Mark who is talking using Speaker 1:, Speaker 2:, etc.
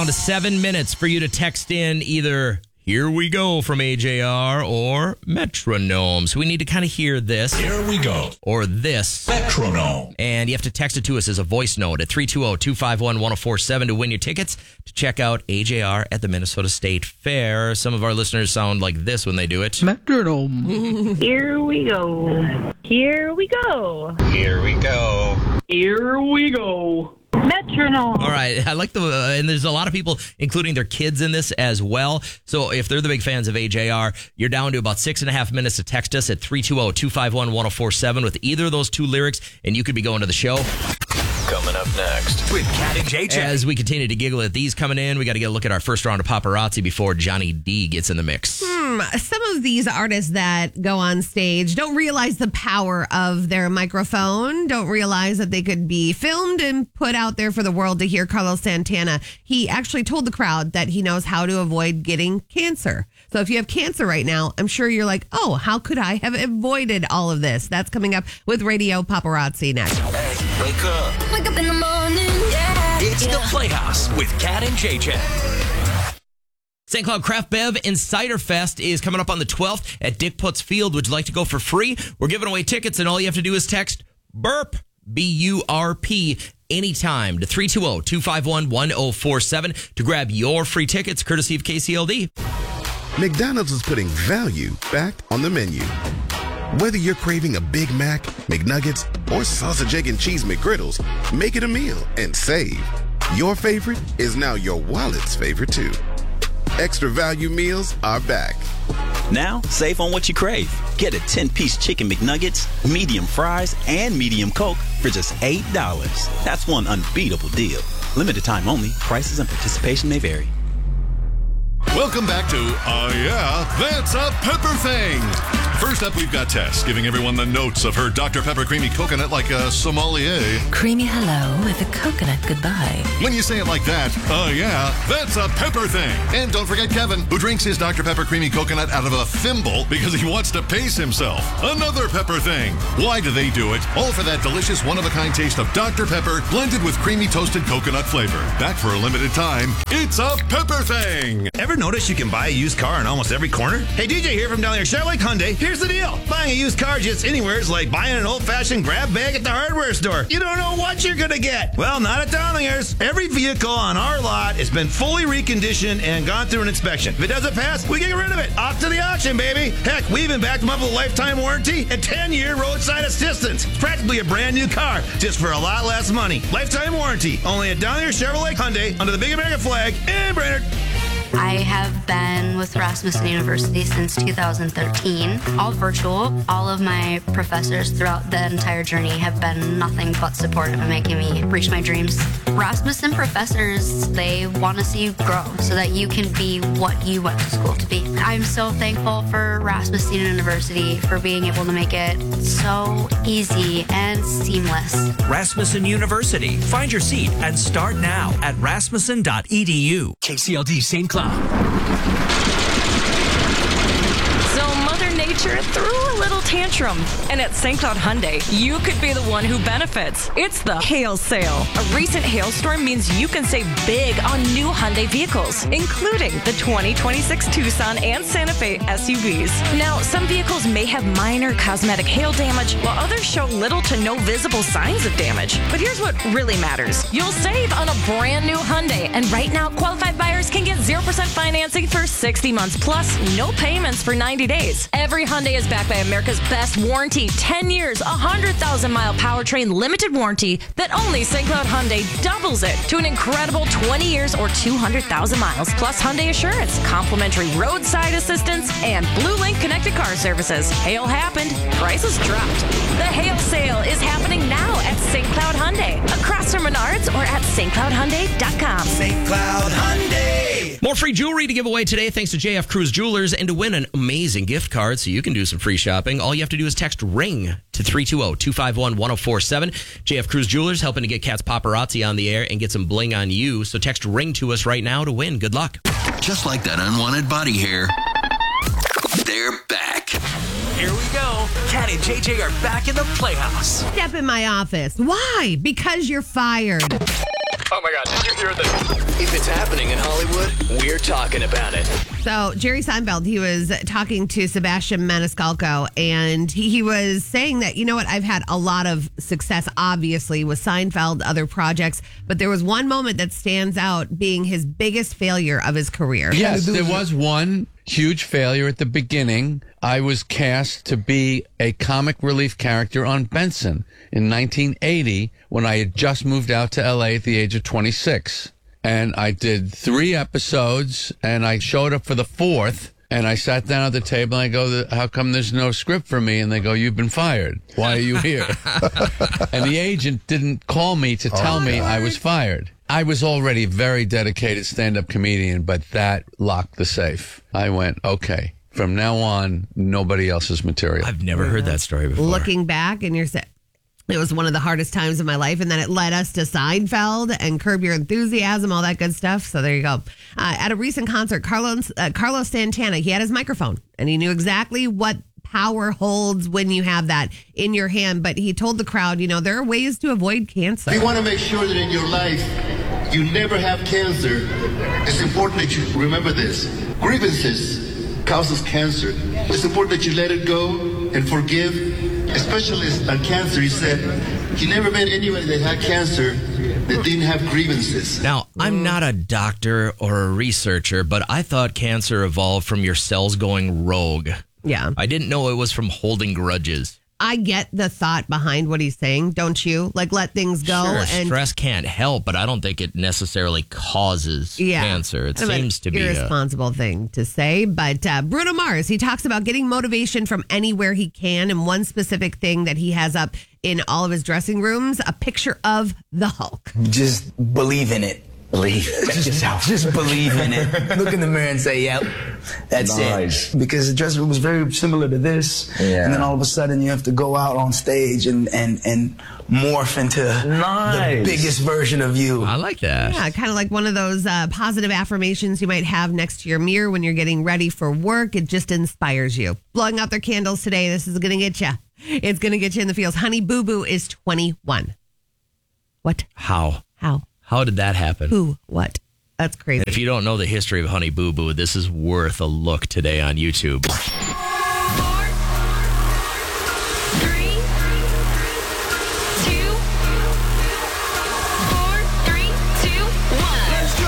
Speaker 1: down to 7 minutes for you to text in either "Here We Go" from AJR or "Metronome." So we need to kind of hear this.
Speaker 2: Here we go.
Speaker 1: Or this.
Speaker 2: Metronome.
Speaker 1: And you have to text it to us as a voice note at 320-251-1047 to win your tickets to check out AJR at the Minnesota State Fair. Some of our listeners sound like this when they do it.
Speaker 3: Metronome.
Speaker 4: Here we go. Here we go.
Speaker 5: Here we go.
Speaker 4: Here we go. Metronome.
Speaker 1: All right. I like and there's a lot of people, including their kids, in this as well. So if they're the big fans of AJR, you're down to about 6.5 minutes to text us at 320-251-1047 with either of those two lyrics, and you could be going to the show.
Speaker 2: Coming up next with Cat and JJ.
Speaker 1: As we continue to giggle at these coming in, we got to get a look at our first round of paparazzi before Johnny D gets in the mix.
Speaker 3: Some of these artists that go on stage don't realize the power of their microphone, don't realize that they could be filmed and put out there for the world to hear. Carlos Santana, he actually told the crowd that he knows how to avoid getting cancer. So if you have cancer right now, I'm sure you're like, oh, how could I have avoided all of this? That's coming up with Radio Paparazzi next.
Speaker 2: Hey, wake up.
Speaker 6: Wake up in the morning, yeah.
Speaker 2: It's the Playhouse with Cat and JJ.
Speaker 1: St. Cloud Craft Bev and Cider Fest is coming up on the 12th at Dick Putz Field. Would you like to go for free? We're giving away tickets, and all you have to do is text BURP, B-U-R-P, anytime to 320-251-1047 to grab your free tickets, courtesy of KCLD.
Speaker 7: McDonald's is putting value back on the menu. Whether you're craving a Big Mac, McNuggets, or sausage, egg, and cheese McGriddles, make it a meal and save. Your favorite is now your wallet's favorite, too. Extra value meals are back.
Speaker 8: Now, save on what you crave. Get a 10-piece chicken McNuggets, medium fries, and medium Coke for just $8. That's one unbeatable deal. Limited time only. Prices and participation may vary.
Speaker 9: Welcome back to Yeah, That's a Pepper Thing. First up, we've got Tess giving everyone the notes of her Dr. Pepper Creamy Coconut like a sommelier.
Speaker 10: Creamy hello with a coconut goodbye.
Speaker 9: When you say it like that, yeah, that's a pepper thing. And don't forget Kevin, who drinks his Dr. Pepper Creamy Coconut out of a thimble because he wants to pace himself. Another pepper thing. Why do they do it? All for that delicious one-of-a-kind taste of Dr. Pepper blended with creamy toasted coconut flavor. Back for a limited time. It's a pepper thing.
Speaker 11: Ever notice you can buy a used car in almost every corner? Hey, DJ here from down there, Chevrolet Hyundai. Here's the deal. Buying a used car just anywhere is like buying an old-fashioned grab bag at the hardware store. You don't know what you're going to get. Well, not at Downingers. Every vehicle on our lot has been fully reconditioned and gone through an inspection. If it doesn't pass, we get rid of it. Off to the auction, baby. Heck, we even backed them up with a lifetime warranty and 10-year roadside assistance. It's practically a brand new car, just for a lot less money. Lifetime warranty. Only at Downingers Chevrolet Hyundai under the Big American flag in Brainerd.
Speaker 12: I have been with Rasmussen University since 2013, all virtual. All of my professors throughout the entire journey have been nothing but supportive in making me reach my dreams. Rasmussen professors, they want to see you grow so that you can be what you went to school to be. I'm so thankful for Rasmussen University for being able to make it so easy and seamless.
Speaker 13: Rasmussen University. Find your seat and start now at rasmussen.edu.
Speaker 2: KCLD St. Cloud.
Speaker 14: So Mother Nature threw a little tantrum. And at St. Cloud Hyundai, you could be the one who benefits. It's the hail sale. A recent hailstorm means you can save big on new Hyundai vehicles, including the 2026 Tucson and Santa Fe SUVs. Now, some vehicles may have minor cosmetic hail damage, while others show little to no visible signs of damage. But here's what really matters. You'll save on a brand new Hyundai. And right now, qualified buyers can get 0% financing for 60 months, plus no payments for 90 days. Every Hyundai is backed by America's best warranty, 10 years, 100,000-mile powertrain limited warranty that only St. Cloud Hyundai doubles it to an incredible 20 years or 200,000 miles, plus Hyundai Assurance, complimentary roadside assistance, and Blue Link connected car services. Hail happened, prices dropped. The hail sale is happening now at St. Cloud Hyundai, across from Menards or at stcloudhyundai.com.
Speaker 2: St. Cloud Hyundai.
Speaker 1: More free jewelry to give away today thanks to JF Cruise Jewelers, and to win an amazing gift card so you can do some free shopping, all you have to do is text RING to 320-251-1047. JF Cruise Jewelers helping to get Cat's Paparazzi on the air and get some bling on you. So text RING to us right now to win. Good luck.
Speaker 15: Just like that unwanted body hair, they're back.
Speaker 2: Here we go. Cat and JJ are back in the Playhouse.
Speaker 3: Step in my office. Why? Because you're fired.
Speaker 2: my God, did you hear this? If it's happening in Hollywood, we're talking about it.
Speaker 3: So Jerry Seinfeld, he was talking to Sebastian Maniscalco, and he was saying that, you know what, I've had a lot of success, obviously, with Seinfeld, other projects, but there was one moment that stands out being his biggest failure of his career.
Speaker 5: Yes, there was one huge failure at the beginning. I was cast to be a comic relief character on Benson in 1980 when I had just moved out to LA at the age of 26. And I did 3 episodes, and I showed up for the 4th, and I sat down at the table, and I go, how come there's no script for me? And they go, you've been fired. Why are you here? And the agent didn't call me to tell me I was fired. I was already a very dedicated stand-up comedian, but that locked the safe. I went, okay, from now on, nobody else's material.
Speaker 1: I've never heard that story before.
Speaker 3: Looking back, and you're saying, it was one of the hardest times of my life, and then it led us to Seinfeld and Curb Your Enthusiasm, all that good stuff. So there you go. At a recent concert, Carlos Santana, he had his microphone, and he knew exactly what power holds when you have that in your hand. But he told the crowd, you know, there are ways to avoid cancer.
Speaker 16: We want to make sure that in your life, you never have cancer. It's important that you remember this. Grievances causes cancer. It's important that you let it go and forgive. A specialist on cancer, he said, he never met anybody that had cancer that didn't have grievances.
Speaker 1: Now, I'm not a doctor or a researcher, but I thought cancer evolved from your cells going rogue.
Speaker 3: Yeah.
Speaker 1: I didn't know it was from holding grudges.
Speaker 3: I get the thought behind what he's saying, don't you? Like, let things go.
Speaker 1: Sure,
Speaker 3: and
Speaker 1: stress can't help, but I don't think it necessarily causes cancer. It seems to be
Speaker 3: an irresponsible thing to say. But Bruno Mars, he talks about getting motivation from anywhere he can. And one specific thing that he has up in all of his dressing rooms, a picture of the Hulk.
Speaker 17: Just believe in it. Just believe in it. Look in the mirror and say, yep, that's it. Because the dressing room was very similar to this. Yeah. And then all of a sudden you have to go out on stage and morph into the biggest version of you.
Speaker 1: I like that.
Speaker 3: Yeah, kind of like one of those positive affirmations you might have next to your mirror when you're getting ready for work. It just inspires you. Blowing out their candles today. This is going to get you. It's going to get you in the feels. Honey Boo Boo is 21. What?
Speaker 1: How?
Speaker 3: How
Speaker 1: did that happen?
Speaker 3: Who? What? That's crazy.
Speaker 1: And if you don't know the history of Honey Boo Boo, this is worth a look today on YouTube.